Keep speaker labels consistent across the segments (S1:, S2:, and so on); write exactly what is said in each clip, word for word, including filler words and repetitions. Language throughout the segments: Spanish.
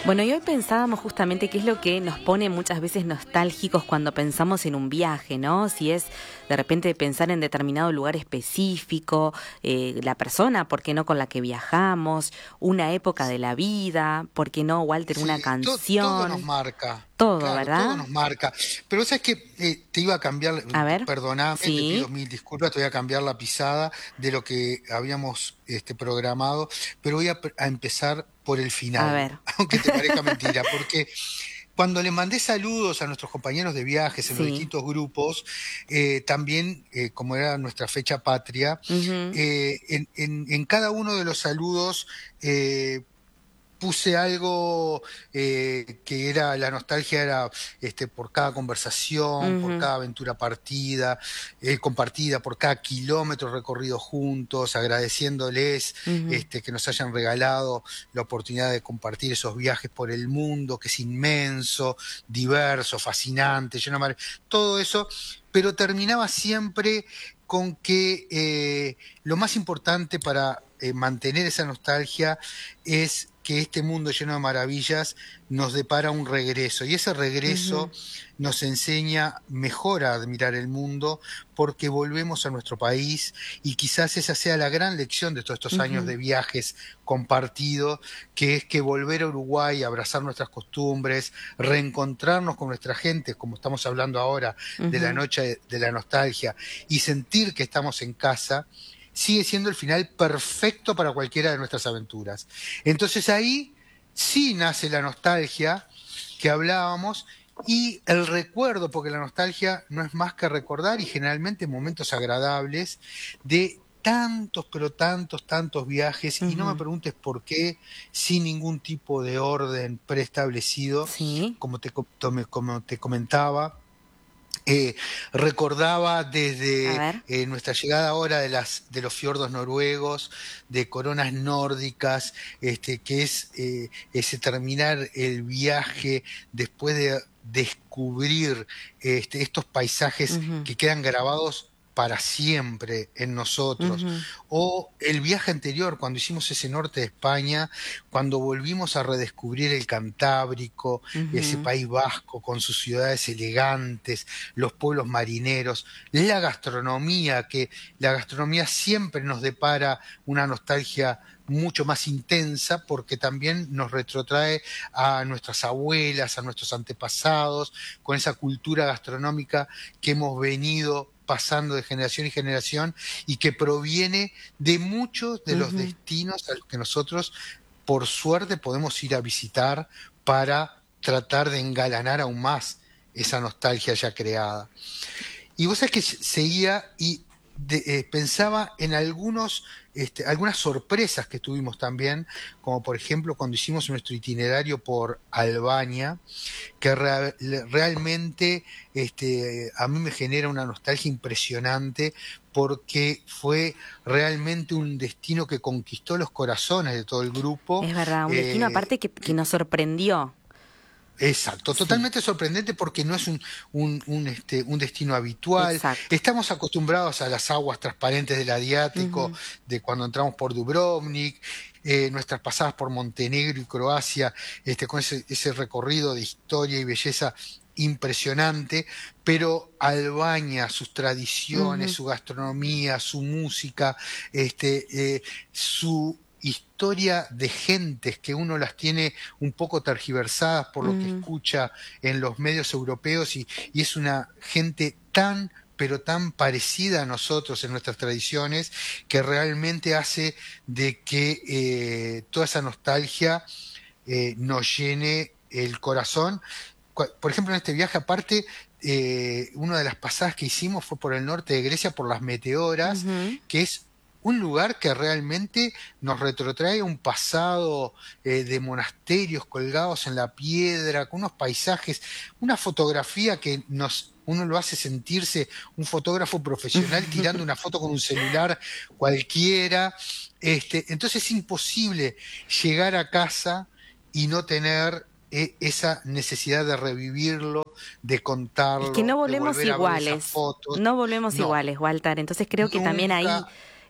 S1: Bueno, y hoy pensábamos justamente qué es lo que nos pone muchas veces nostálgicos cuando pensamos en un viaje, ¿no? Si es de repente pensar en determinado lugar específico, eh, la persona, ¿por qué no?, con la que viajamos, una época de la vida, ¿por qué no, Walter, una
S2: Sí, to- todo nos
S1: canción?
S2: marca,
S1: Todo,
S2: claro, todo
S1: ¿verdad?
S2: nos marca. Pero sabes que eh, te iba a cambiar,
S1: A
S2: p-
S1: ver,
S2: perdoname, te pido
S1: sí,
S2: mil disculpas, te voy a cambiar la pisada de lo que habíamos este, programado, pero voy a, pr- a empezar por el
S1: a
S2: final,
S1: ver.
S2: aunque te parezca mentira, porque cuando le mandé saludos a nuestros compañeros de viajes en los
S1: Sí,
S2: distintos grupos, eh, también, eh, como era nuestra fecha patria,
S1: ujú,
S2: eh, en, en- en cada uno de los saludos eh, puse algo eh, que era, la nostalgia era este, por cada conversación, por
S1: ujú,
S2: cada aventura partida, eh, compartida, por cada kilómetro recorrido juntos, agradeciéndoles
S1: ujú,
S2: este, que nos hayan regalado la oportunidad de compartir esos viajes por el mundo, que es inmenso, diverso, fascinante, lleno de mar- todo eso, pero terminaba siempre con que eh, lo más importante para eh, mantener esa nostalgia es que este mundo lleno de maravillas nos depara un regreso y ese
S1: ujú,
S2: regreso nos enseña mejor a admirar el mundo porque volvemos a nuestro país y quizás esa sea la gran lección de todos estos años
S1: ujú,
S2: de viajes compartidos, que es que volver a Uruguay, abrazar nuestras costumbres, reencontrarnos con nuestra gente, como estamos hablando ahora de la
S1: ujú.
S2: noche de la nostalgia, y sentir que estamos en casa, sigue siendo el final perfecto para cualquiera de nuestras aventuras. Entonces ahí sí nace la nostalgia que hablábamos y el recuerdo, porque la nostalgia no es más que recordar y generalmente momentos agradables de tantos, pero tantos, tantos viajes, y no me
S1: Ujú.
S2: preguntes por qué, sin ningún tipo de orden preestablecido,
S1: Sí,
S2: como te, co- tome- como te comentaba. Eh, recordaba
S1: a
S2: desde
S1: ver.
S2: eh, nuestra llegada ahora de, las, de los fiordos noruegos, de coronas nórdicas, este, que es eh, ese terminar el viaje después de descubrir este, estos paisajes
S1: Ujú,
S2: que quedan grabados para siempre en nosotros,
S1: ujú,
S2: o el viaje anterior, cuando hicimos ese norte de España, cuando volvimos a redescubrir el Cantábrico, ese
S1: ujú,
S2: país vasco con sus ciudades elegantes, los pueblos marineros, la gastronomía, que la gastronomía siempre nos depara una nostalgia mucho más intensa porque también nos retrotrae a nuestras abuelas, a nuestros antepasados, con esa cultura gastronómica que hemos venido pasando de generación y generación y que proviene de muchos de los
S1: ujú.
S2: destinos a los que nosotros, por suerte, podemos ir a visitar para tratar de engalanar aún más esa nostalgia ya creada. Y vos sabés que seguía y de- eh, pensaba en algunos, este, algunas sorpresas que tuvimos también, como por ejemplo cuando hicimos nuestro itinerario por Albania, que rea- le- realmente este, a mí me genera una nostalgia impresionante porque fue realmente un destino que conquistó los corazones de todo el grupo.
S1: Es verdad, un destino
S2: eh,
S1: aparte que, que nos sorprendió.
S2: Exacto,
S1: Sí,
S2: totalmente sorprendente porque no es un, un, un, este, un destino habitual.
S1: exacto.
S2: Estamos acostumbrados a las aguas transparentes del Adriático,
S1: Ujú,
S2: de cuando entramos por Dubrovnik, eh, nuestras pasadas por Montenegro y Croacia, este, con ese, ese recorrido de historia y belleza impresionante, pero Albania, sus tradiciones,
S1: ujú,
S2: su gastronomía, su música, este, eh, su historia de gentes que uno las tiene un poco tergiversadas por lo que
S1: ujú.
S2: escucha en los medios europeos y, y es una gente tan pero tan parecida a nosotros en nuestras tradiciones que realmente hace de que eh, toda esa nostalgia eh, nos llene el corazón. Por ejemplo, en este viaje aparte, eh, una de las pasadas que hicimos fue por el norte de Grecia, por las Meteoras,
S1: Ujú,
S2: que es un lugar que realmente nos retrotrae un pasado eh, de monasterios colgados en la piedra, con unos paisajes, una fotografía que nos, uno lo hace sentirse un fotógrafo profesional tirando una foto con un celular cualquiera. Este, entonces es imposible llegar a casa y no tener eh, esa necesidad de revivirlo, de
S1: Es que no
S2: contarlo, de
S1: volvemos
S2: volver a ver esas
S1: iguales,
S2: fotos.
S1: no volvemos
S2: No,
S1: iguales, Walter. Entonces creo que también ahí
S2: nunca.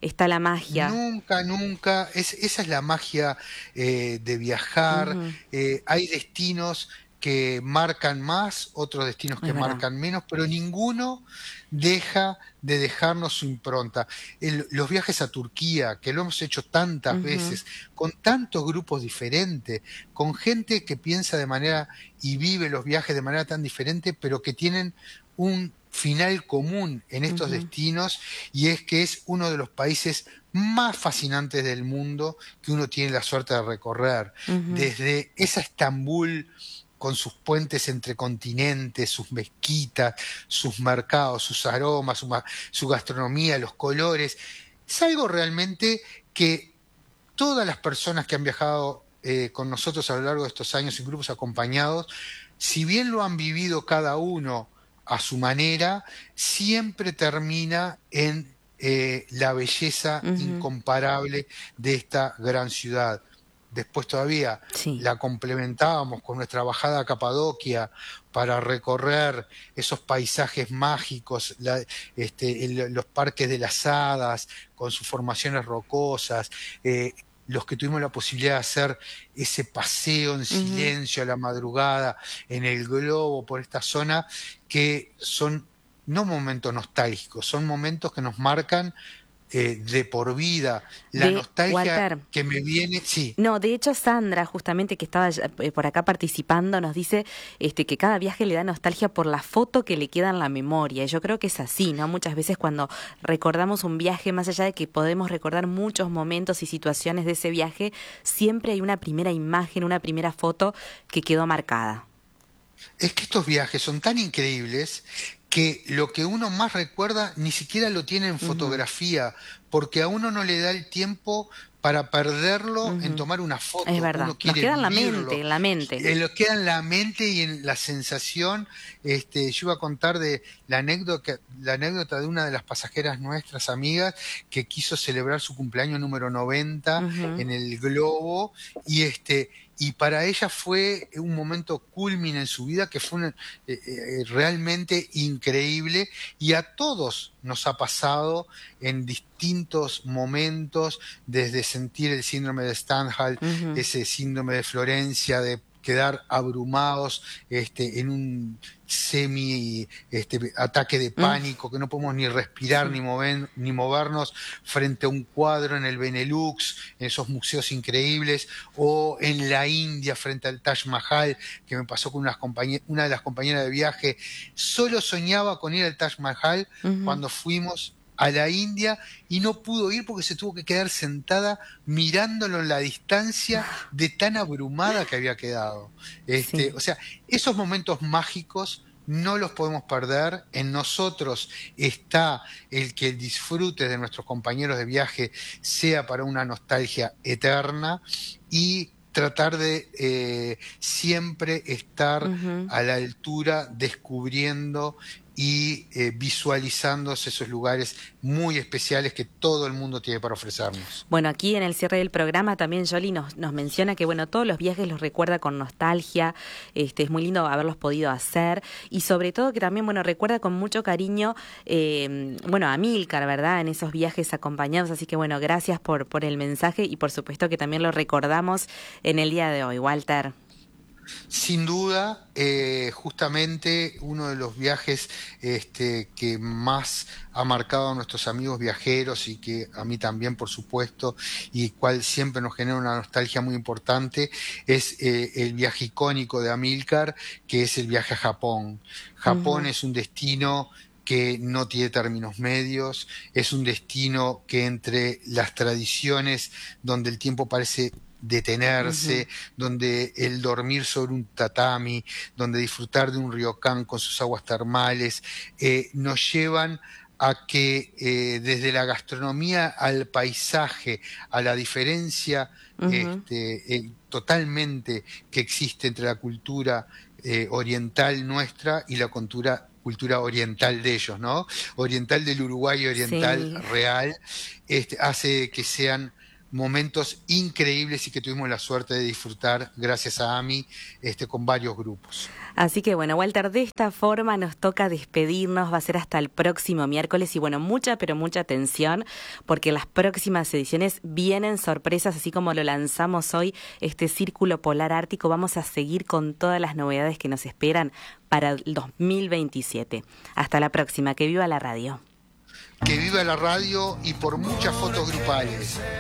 S1: está la magia.
S2: Nunca, nunca. Es, esa es la magia eh, de viajar.
S1: Ujú,
S2: Eh, hay destinos que marcan más, otros destinos
S1: es
S2: que
S1: verdad.
S2: marcan menos, pero ninguno deja de dejarnos su impronta. El- los viajes a Turquía, que lo hemos hecho tantas
S1: Ujú,
S2: veces, con tantos grupos diferentes, con gente que piensa de manera y vive los viajes de manera tan diferente, pero que tienen un final común en estos
S1: ujú,
S2: destinos, y es que es uno de los países más fascinantes del mundo que uno tiene la suerte de recorrer.
S1: ujú.
S2: Desde esa Estambul con sus puentes entre continentes, sus mezquitas, sus mercados, sus aromas, su, ma- su gastronomía, los colores. Es algo realmente que todas las personas que han viajado eh, con nosotros a lo largo de estos años en grupos acompañados, si bien lo han vivido cada uno a su manera, siempre termina en eh, la belleza
S1: Ujú,
S2: incomparable de esta gran ciudad. Después todavía
S1: sí.
S2: la complementábamos con nuestra bajada a Capadocia para recorrer esos paisajes mágicos, la- este, el- los parques de las hadas, con sus formaciones rocosas, eh, los que tuvimos la posibilidad de hacer ese paseo en
S1: Ujú.
S2: silencio a la madrugada en el globo por esta zona, que son no momentos nostálgicos, son momentos que nos marcan eh, de por vida. La
S1: De
S2: nostalgia
S1: Walter.
S2: que me viene, sí,
S1: No, de hecho Sandra, justamente que estaba ya, eh, por acá participando, nos dice este que cada viaje le da nostalgia por la foto que le queda en la memoria. Y yo creo que es así, ¿no? Muchas veces cuando recordamos un viaje, más allá de que podemos recordar muchos momentos y situaciones de ese viaje, siempre hay una primera imagen, una primera foto que quedó marcada.
S2: es que estos viajes son tan increíbles que lo que uno más recuerda ni siquiera lo tiene en
S1: Ujú,
S2: fotografía, porque a uno no le da el tiempo para perderlo en
S1: ujú.
S2: tomar una
S1: Es
S2: foto,
S1: verdad,
S2: uno
S1: nos
S2: quiere
S1: queda en la mente,
S2: vivirlo,
S1: en la mente.
S2: eh, lo queda en la mente y en la sensación. Este, yo iba a contar de la anécdota, la anécdota de una de las pasajeras nuestras amigas que quiso celebrar su cumpleaños número noventa
S1: Ujú.
S2: en el globo, y este, y para ella fue un momento culmine en su vida que fue una- eh, eh, realmente increíble, y a todos nos ha pasado en distintos momentos, desde sentir el síndrome de Stendhal,
S1: Ujú,
S2: ese síndrome de Florencia, de quedar abrumados este, en un semi este, ataque de
S1: mm,
S2: pánico, que no podemos ni respirar
S1: sí.
S2: ni, mover, ni movernos frente a un cuadro en el Benelux, en esos museos increíbles, o en la India frente al Taj Mahal, que me pasó con unas compañe- una de las compañeras de viaje. Solo soñaba con ir al Taj Mahal
S1: Ujú.
S2: cuando fuimos a la India, y no pudo ir porque se tuvo que quedar sentada mirándolo en la distancia de tan abrumada que había quedado. Este,
S1: Sí.
S2: o sea, esos momentos mágicos no los podemos perder. En nosotros está el que el disfrute de nuestros compañeros de viaje sea para una nostalgia eterna, y tratar de eh, siempre estar
S1: Ujú.
S2: a la altura descubriendo y eh, visualizándose esos lugares muy especiales que todo el mundo tiene para ofrecernos.
S1: Bueno, aquí en el cierre del programa también Yoli nos, nos menciona que, bueno, todos los viajes los recuerda con nostalgia, este, es muy lindo haberlos podido hacer y sobre todo que también, bueno, recuerda con mucho cariño, eh, bueno, a Milcar, ¿verdad? En esos viajes acompañados, así que, bueno, gracias por, por el mensaje y por supuesto que también lo recordamos en el día de hoy, Walter.
S2: Sin duda, eh, justamente uno de los viajes este, que más ha marcado a nuestros amigos viajeros, y que a mí también, por supuesto, y cual siempre nos genera una nostalgia muy importante, es eh, el viaje icónico de Amílcar, que es el viaje a Japón. Japón
S1: Ujú,
S2: es un destino que no tiene términos medios, es un destino que entre las tradiciones donde el tiempo parece
S1: ujú.
S2: detenerse, donde el dormir sobre un tatami, donde disfrutar de un ryokan con sus aguas termales, eh, nos llevan a que eh, desde la gastronomía al paisaje, a la diferencia
S1: Ujú,
S2: este, eh, totalmente que existe entre la cultura eh, oriental nuestra y la cultura cultura oriental de ellos, ¿no? Oriental del Uruguay, oriental
S1: sí.
S2: real, este, hace que sean momentos increíbles y que tuvimos la suerte de disfrutar gracias a AMI este, con varios grupos.
S1: Así que bueno, Walter, de esta forma nos toca despedirnos, va a ser hasta el próximo miércoles y bueno, mucha pero mucha atención porque en las próximas ediciones vienen sorpresas, así como lo lanzamos hoy, este Círculo Polar Ártico, vamos a seguir con todas las novedades que nos esperan para el dos mil veintisiete. Hasta la próxima, que viva la radio.
S2: Que viva la radio y por muchas fotos grupales.